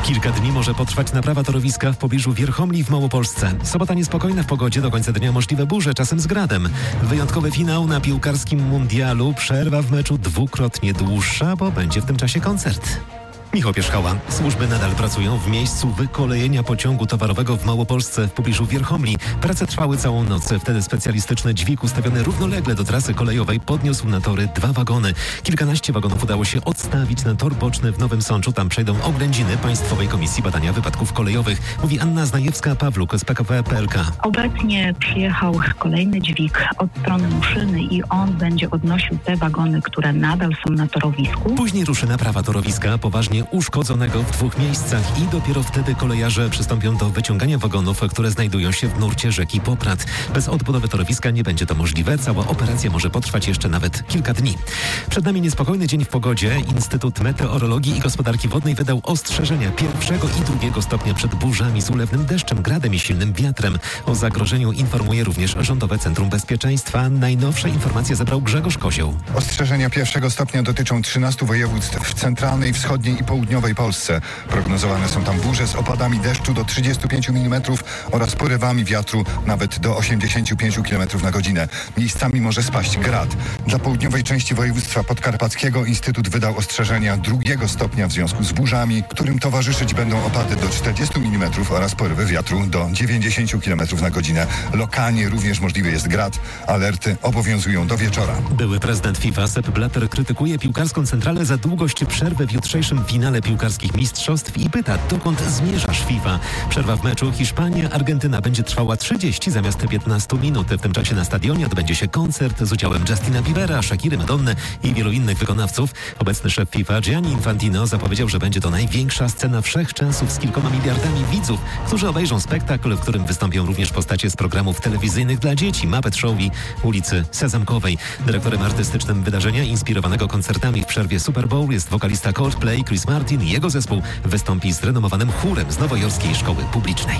Kilka dni może potrwać naprawa torowiska w pobliżu Wierchomli w Małopolsce. Sobota niespokojna w pogodzie, do końca dnia możliwe burze, czasem z gradem. Wyjątkowy finał na piłkarskim mundialu. Przerwa w meczu dwukrotnie dłuższa, bo będzie w tym czasie koncert. Michał Pierzchała. Służby nadal pracują w miejscu wykolejenia pociągu towarowego w Małopolsce w pobliżu Wierchomli. Prace trwały całą noc. Wtedy specjalistyczny dźwig ustawiony równolegle do trasy kolejowej podniósł na tory 2 wagony. Kilkanaście wagonów udało się odstawić na tor boczny w Nowym Sączu. Tam przejdą oględziny Państwowej Komisji Badania Wypadków Kolejowych. Mówi Anna Znajewska-Pawluk z PKP PLK. Obecnie przyjechał kolejny dźwig od strony Muszyny i on będzie odnosił te wagony, które nadal są na torowisku. Później ruszy naprawa torowiska poważnie uszkodzonego w 2 miejscach i dopiero wtedy kolejarze przystąpią do wyciągania wagonów, które znajdują się w nurcie rzeki Poprad. Bez odbudowy torowiska nie będzie to możliwe. Cała operacja może potrwać jeszcze nawet kilka dni. Przed nami niespokojny dzień w pogodzie. Instytut Meteorologii i Gospodarki Wodnej wydał ostrzeżenia 1. i 2. stopnia przed burzami z ulewnym deszczem, gradem i silnym wiatrem. O zagrożeniu informuje również Rządowe Centrum Bezpieczeństwa. Najnowsze informacje zebrał Grzegorz Kozioł. Ostrzeżenia 1. stopnia dotyczą 13 województw w centralnej, wschodniej i południowej Polsce. Prognozowane są tam burze z opadami deszczu do 35 mm oraz porywami wiatru nawet do 85 km na godzinę. Miejscami może spaść grad. Dla południowej części województwa podkarpackiego Instytut wydał ostrzeżenia 2. stopnia w związku z burzami, którym towarzyszyć będą opady do 40 mm oraz porywy wiatru do 90 km na godzinę. Lokalnie również możliwy jest grad. Alerty obowiązują do wieczora. Były prezydent FIFA Sepp Blatter krytykuje piłkarską centralę za długość przerwy w jutrzejszym finale piłkarskich mistrzostw i pyta, dokąd zmierzasz FIFA. Przerwa w meczu Hiszpania-Argentyna będzie trwała 30 zamiast 15 minut. W tym czasie na stadionie odbędzie się koncert z udziałem Justina Biebera, Shakiry, Madonny i wielu innych wykonawców. Obecny szef FIFA Gianni Infantino zapowiedział, że będzie to największa scena wszechczasów z kilkoma miliardami widzów, którzy obejrzą spektakl, w którym wystąpią również postacie z programów telewizyjnych dla dzieci, Muppet Show i ulicy Sezamkowej. Dyrektorem artystycznym wydarzenia inspirowanego koncertami w przerwie Super Bowl jest wokalista Coldplay Chris Martin. Jego zespół wystąpi z renomowanym chórem z nowojorskiej szkoły publicznej.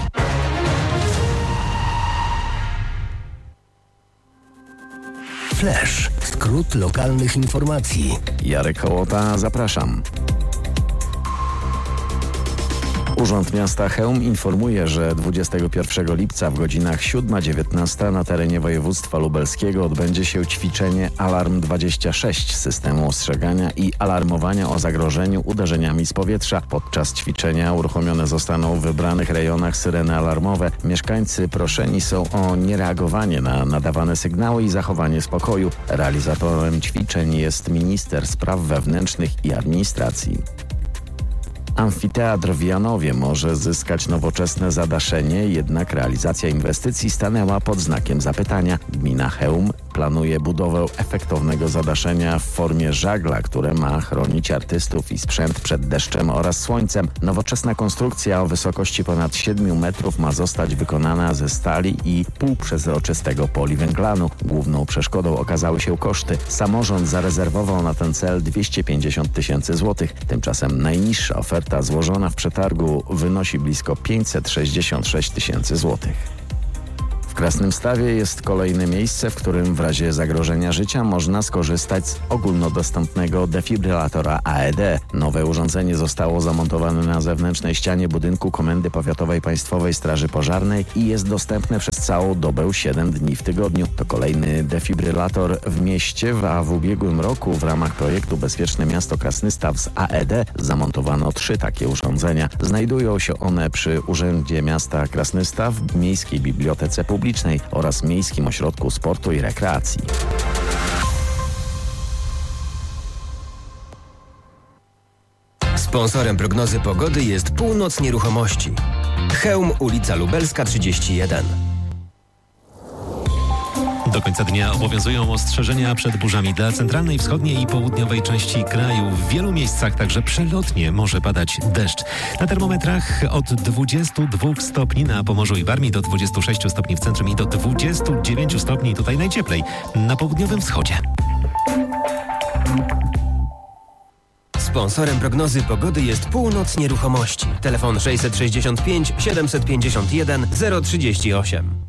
Flash. Skrót lokalnych informacji. Jarek Hołota, zapraszam. Urząd Miasta Chełm informuje, że 21 lipca w godzinach 7-19 na terenie województwa lubelskiego odbędzie się ćwiczenie Alarm 26 systemu ostrzegania i alarmowania o zagrożeniu uderzeniami z powietrza. Podczas ćwiczenia uruchomione zostaną w wybranych rejonach syreny alarmowe. Mieszkańcy proszeni są o niereagowanie na nadawane sygnały i zachowanie spokoju. Realizatorem ćwiczeń jest minister spraw wewnętrznych i administracji. Amfiteatr w Janowie może zyskać nowoczesne zadaszenie, jednak realizacja inwestycji stanęła pod znakiem zapytania. Gmina Chełm planuje budowę efektownego zadaszenia w formie żagla, które ma chronić artystów i sprzęt przed deszczem oraz słońcem. Nowoczesna konstrukcja o wysokości ponad 7 metrów ma zostać wykonana ze stali i półprzezroczystego poliwęglanu. Główną przeszkodą okazały się koszty. Samorząd zarezerwował na ten cel 250 000 złotych. Tymczasem najniższa oferta złożona w przetargu wynosi blisko 566 000 złotych. W Krasnymstawie jest kolejne miejsce, w którym w razie zagrożenia życia można skorzystać z ogólnodostępnego defibrylatora AED. Nowe urządzenie zostało zamontowane na zewnętrznej ścianie budynku Komendy Powiatowej Państwowej Straży Pożarnej i jest dostępne przez całą dobę 7 dni w tygodniu. To kolejny defibrylator w mieście, a w ubiegłym roku w ramach projektu Bezpieczne Miasto Krasnystaw z AED zamontowano 3 takie urządzenia. Znajdują się one przy Urzędzie Miasta Krasnystaw, Miejskiej Bibliotece Publicznej oraz Miejskim Ośrodku Sportu i Rekreacji. Sponsorem prognozy pogody jest Północ Nieruchomości. Chełm, ulica Lubelska 31. Do końca dnia obowiązują ostrzeżenia przed burzami dla centralnej, wschodniej i południowej części kraju. W wielu miejscach także przelotnie może padać deszcz. Na termometrach od 22 stopni na Pomorzu i Warmii do 26 stopni w centrum i do 29 stopni tutaj najcieplej na południowym wschodzie. Sponsorem prognozy pogody jest Północ Nieruchomości. Telefon 665 751 038.